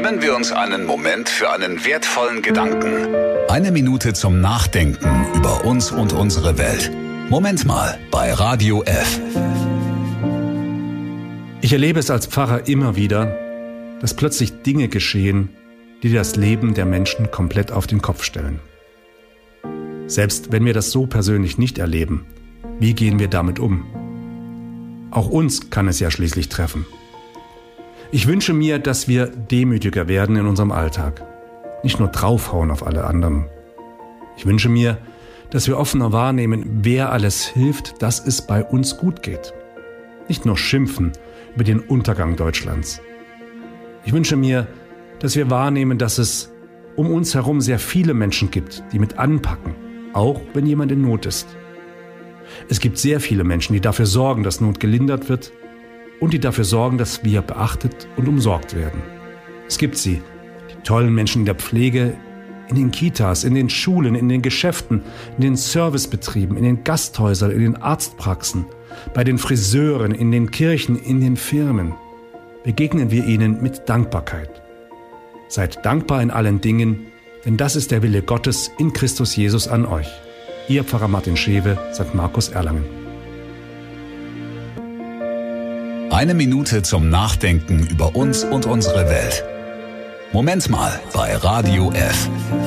Nehmen wir uns einen Moment für einen wertvollen Gedanken. Eine Minute zum Nachdenken über uns und unsere Welt. Moment mal bei Radio F. Ich erlebe es als Pfarrer immer wieder, dass plötzlich Dinge geschehen, die das Leben der Menschen komplett auf den Kopf stellen. Selbst wenn wir das so persönlich nicht erleben, wie gehen wir damit um? Auch uns kann es ja schließlich treffen. Ich wünsche mir, dass wir demütiger werden in unserem Alltag. Nicht nur draufhauen auf alle anderen. Ich wünsche mir, dass wir offener wahrnehmen, wer alles hilft, dass es bei uns gut geht. Nicht nur schimpfen über den Untergang Deutschlands. Ich wünsche mir, dass wir wahrnehmen, dass es um uns herum sehr viele Menschen gibt, die mit anpacken, auch wenn jemand in Not ist. Es gibt sehr viele Menschen, die dafür sorgen, dass Not gelindert wird und die dafür sorgen, dass wir beachtet und umsorgt werden. Es gibt sie, die tollen Menschen in der Pflege, in den Kitas, in den Schulen, in den Geschäften, in den Servicebetrieben, in den Gasthäusern, in den Arztpraxen, bei den Friseuren, in den Kirchen, in den Firmen. Begegnen wir ihnen mit Dankbarkeit. Seid dankbar in allen Dingen, denn das ist der Wille Gottes in Christus Jesus an euch. Ihr Pfarrer Martin Schewe, St. Markus Erlangen. Eine Minute zum Nachdenken über uns und unsere Welt. Moment mal bei Radio F.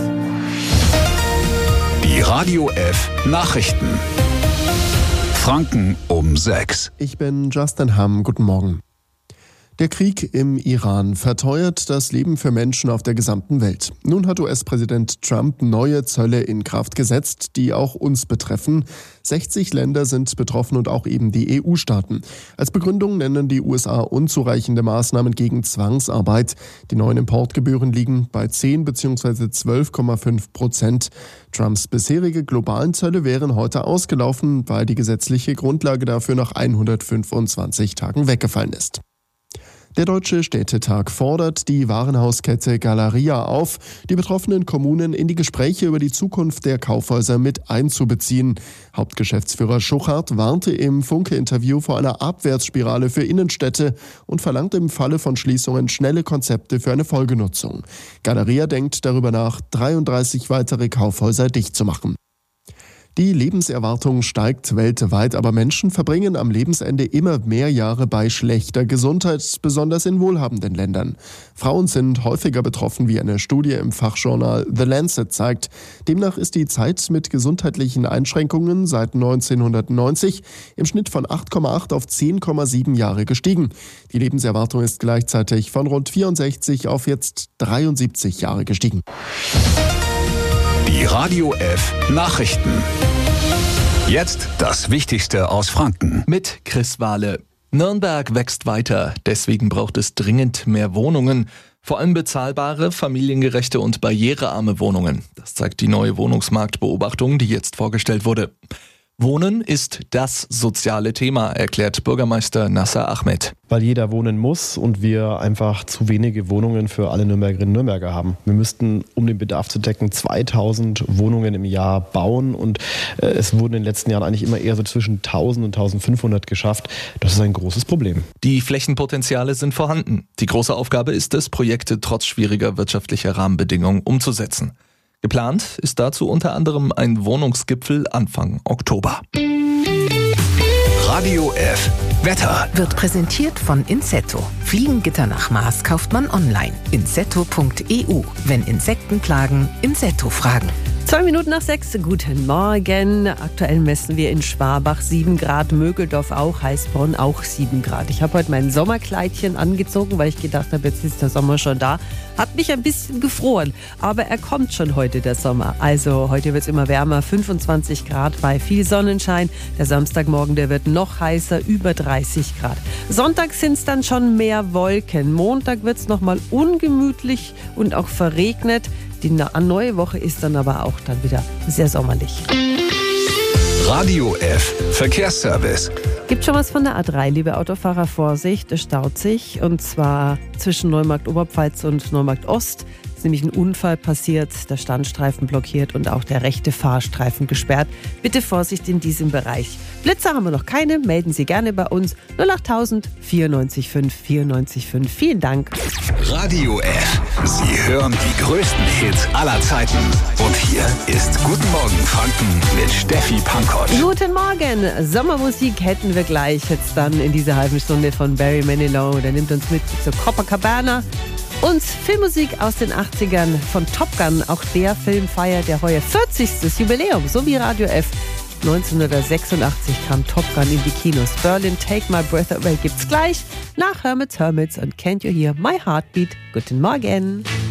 Die Radio F Nachrichten. Franken um 6. Ich bin Justin Hamm. Guten Morgen. Der Krieg im Iran verteuert das Leben für Menschen auf der gesamten Welt. Nun hat US-Präsident Trump neue Zölle in Kraft gesetzt, die auch uns betreffen. 60 Länder sind betroffen und auch eben die EU-Staaten. Als Begründung nennen die USA unzureichende Maßnahmen gegen Zwangsarbeit. Die neuen Importgebühren liegen bei 10 bzw. 12,5%. Trumps bisherige globalen Zölle wären heute ausgelaufen, weil die gesetzliche Grundlage dafür nach 125 Tagen weggefallen ist. Der Deutsche Städtetag fordert die Warenhauskette Galeria auf, die betroffenen Kommunen in die Gespräche über die Zukunft der Kaufhäuser mit einzubeziehen. Hauptgeschäftsführer Schuchart warnte im Funke-Interview vor einer Abwärtsspirale für Innenstädte und verlangt im Falle von Schließungen schnelle Konzepte für eine Folgenutzung. Galeria denkt darüber nach, 33 weitere Kaufhäuser dicht zu machen. Die Lebenserwartung steigt weltweit, aber Menschen verbringen am Lebensende immer mehr Jahre bei schlechter Gesundheit, besonders in wohlhabenden Ländern. Frauen sind häufiger betroffen, wie eine Studie im Fachjournal The Lancet zeigt. Demnach ist die Zeit mit gesundheitlichen Einschränkungen seit 1990 im Schnitt von 8,8 auf 10,7 Jahre gestiegen. Die Lebenserwartung ist gleichzeitig von rund 64 auf jetzt 73 Jahre gestiegen. Die Radio F Nachrichten. Jetzt das Wichtigste aus Franken. Mit Chris Wahle. Nürnberg wächst weiter, deswegen braucht es dringend mehr Wohnungen. Vor allem bezahlbare, familiengerechte und barrierearme Wohnungen. Das zeigt die neue Wohnungsmarktbeobachtung, die jetzt vorgestellt wurde. Wohnen ist das soziale Thema, erklärt Bürgermeister Nasser Ahmed. Weil jeder wohnen muss und wir einfach zu wenige Wohnungen für alle Nürnbergerinnen und Nürnberger haben. Wir müssten, um den Bedarf zu decken, 2000 Wohnungen im Jahr bauen und es wurden in den letzten Jahren eigentlich immer eher so zwischen 1000 und 1500 geschafft. Das ist ein großes Problem. Die Flächenpotenziale sind vorhanden. Die große Aufgabe ist es, Projekte trotz schwieriger wirtschaftlicher Rahmenbedingungen umzusetzen. Geplant ist dazu unter anderem ein Wohnungsgipfel Anfang Oktober. Radio F Wetter wird präsentiert von Insetto. Fliegengitter nach Maß kauft man online. Insetto.eu. Wenn Insekten plagen, Insetto fragen. 2 Minuten nach 6, guten Morgen. Aktuell messen wir in Schwabach 7 Grad, Mögeldorf auch, Heißbronn auch 7 Grad. Ich habe heute mein Sommerkleidchen angezogen, weil ich gedacht habe, jetzt ist der Sommer schon da. Hat mich ein bisschen gefroren, aber er kommt schon heute, der Sommer. Also heute wird es immer wärmer, 25 Grad bei viel Sonnenschein. Der Samstagmorgen, der wird noch heißer, über 30 Grad. Sonntag sind es dann schon mehr Wolken. Montag wird es nochmal ungemütlich und auch verregnet. Die neue Woche ist dann aber auch dann wieder sehr sommerlich. Radio F Verkehrsservice. Gibt schon was von der A3, liebe Autofahrer, Vorsicht, es staut sich. Und zwar zwischen Neumarkt Oberpfalz und Neumarkt Ost. Es ist nämlich ein Unfall passiert, der Standstreifen blockiert und auch der rechte Fahrstreifen gesperrt. Bitte Vorsicht in diesem Bereich. Blitzer haben wir noch keine, melden Sie gerne bei uns. 08000 94 5 94 5. Vielen Dank. Radio F. Sie hören die größten Hits aller Zeiten. Und hier ist Guten Morgen Franken mit Steffi Pankow. Guten Morgen. Sommermusik hätten wir gleich jetzt dann in dieser halben Stunde von Barry Manilow. Der nimmt uns mit zur Copacabana. Und Filmmusik aus den 80ern von Top Gun. Auch der Film feiert ja heuer 40. Jubiläum, so wie Radio F. 1986 kam Top Gun in die Kinos. Berlin, Take My Breath Away gibt's gleich nach Hermits und Can't You Hear My Heartbeat. Guten Morgen.